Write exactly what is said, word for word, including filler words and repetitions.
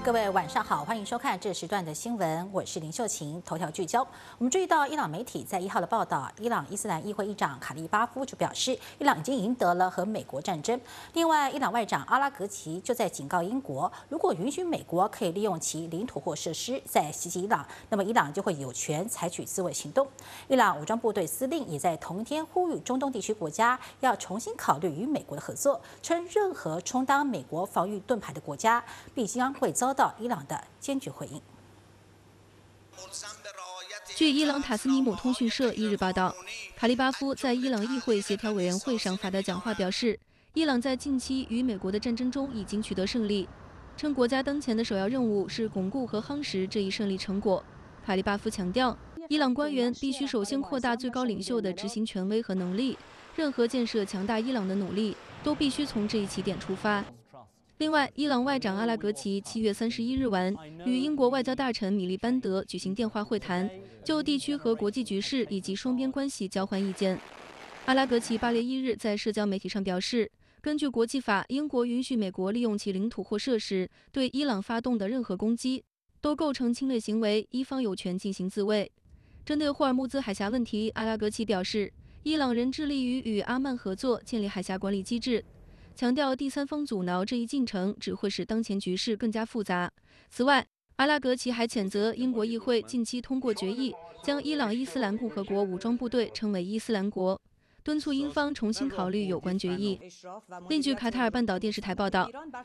各位晚上好，欢迎收看这时段的新闻，我是林秀琴。头条聚焦，我们注意到伊朗媒体在一号的报道，伊朗伊斯兰议会议长卡利巴夫就表示，伊朗已经赢得了和美国战争。另外，伊朗外长阿拉格齐就在警告英国，如果允许美国可以利用其领土或设施在袭击伊朗，那么伊朗就会有权采取自卫行动。伊朗武装部队司令也在同一天呼吁中东地区国家要重新考虑与美国的合作，称任何充当美国防御盾牌的国家必将会遭到伊朗的坚决回应。 据伊朗塔斯尼姆通讯社一日报道，卡利巴夫在伊朗议会协调委员会上发表讲话表示，伊朗在近期与美国的战争中已经取得胜利，称国家当前的首要任务是巩固和夯实这一胜利成果。卡利巴夫强调，伊朗官员必须首先扩大最高领袖的执行权威和能力，任何建设强大伊朗的努力都必须从这一起点出发。另外，伊朗外长阿拉格齐七月三十一日晚与英国外交大臣米利班德举行电话会谈，就地区和国际局势以及双边关系交换意见。阿拉格齐八月一日在社交媒体上表示，根据国际法，英国允许美国利用其领土或设施对伊朗发动的任何攻击，都构成侵略行为，伊方有权进行自卫。针对霍尔木兹海峡问题，阿拉格齐表示，伊朗仍致力于与阿曼合作建立海峡管理机制，强调第三方阻挠这一进程只会使当前局势更加复杂。此外，阿拉格齐还谴责英国议会近期通过决议，将伊朗伊斯兰共和国武装部队称为伊斯兰国，敦促英方重新考虑有关决议。另据卡塔尔半岛电视台报道，